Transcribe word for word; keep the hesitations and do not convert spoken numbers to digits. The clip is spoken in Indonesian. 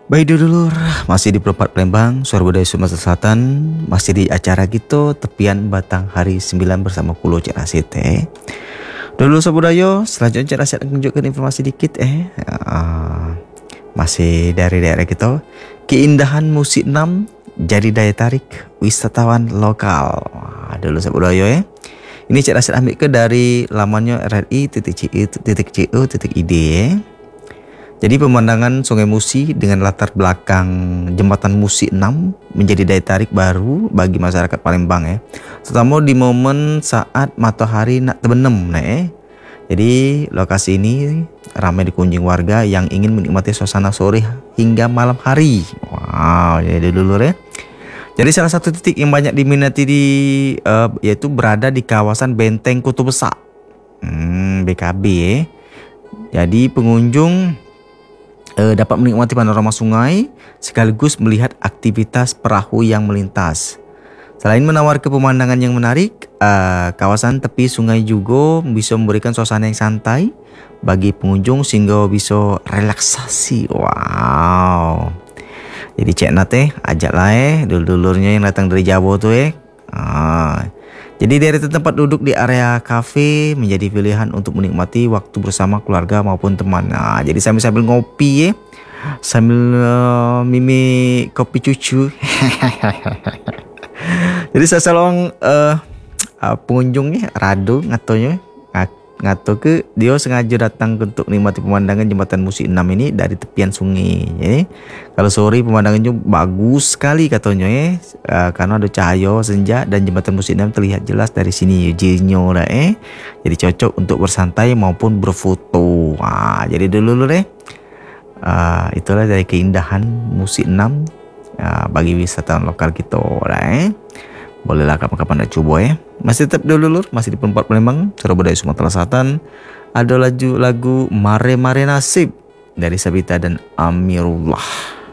Baik dulur, masih di Perempat Palembang, Suara Budaya Sumatera Selatan. Masih di acara kita Tepian Batang Hari sembilan bersama Pulau Cik Rasid eh. Dulur Sobat Budaya, selanjutnya Cik Rasid akan menunjukkan informasi dikit eh. Uh, masih dari daerah kita. Keindahan musik enam jadi daya tarik wisatawan lokal. Dulur Sobat Budaya eh. Ini Cik Rasid ambil ke dari lamannya r r i titik c i titik co titik i d eh. Jadi pemandangan Sungai Musi dengan latar belakang Jembatan Musi enam menjadi daya tarik baru bagi masyarakat Palembang ya. Terutama di momen saat matahari nak terbenam nah, eh. Jadi lokasi ini ramai dikunjungi warga yang ingin menikmati suasana sore hingga malam hari. Wow, jadi dulu ya. Jadi salah satu titik yang banyak diminati di uh, yaitu berada di kawasan Benteng Kota Besar. Hmm, B K B ya. Jadi pengunjung Uh, dapat menikmati panorama sungai sekaligus melihat aktivitas perahu yang melintas. Selain menawarkan pemandangan yang menarik, uh, kawasan tepi sungai juga bisa memberikan suasana yang santai bagi pengunjung sehingga bisa relaksasi. Wow. Jadi cek nate, ajaklah eh dulur-dulurnya yang datang dari Jawa tuh eh. Ah. Jadi dari tempat duduk di area kafe menjadi pilihan untuk menikmati waktu bersama keluarga maupun teman. Nah, jadi sambil-sambil ngopi ya, sambil uh, mimi kopi cucu. Jadi saya selalu uh, uh, pengunjungnya rado ngatonya ngato ke dia sengaja datang untuk menikmati pemandangan Jembatan Musi enam ini dari tepian sungai. Jadi kalau sore pemandangannya bagus sekali katanya ya, uh, karena ada cahaya senja dan Jembatan Musi enam terlihat jelas dari sini jinyo lah eh. Jadi cocok untuk bersantai maupun berfoto. Wah, jadi dulu deh. Uh, itulah dari keindahan Musi enam uh, bagi wisatawan lokal kita lah eh. Bolehlah kapan-kapan nak coba ya. Masih tetap dulu lur, masih di Perempat Palembang, Suara Budaya Sumatera Selatan. Ada lagu lagu Mare Mare Nasib dari Sabita dan Amirullah.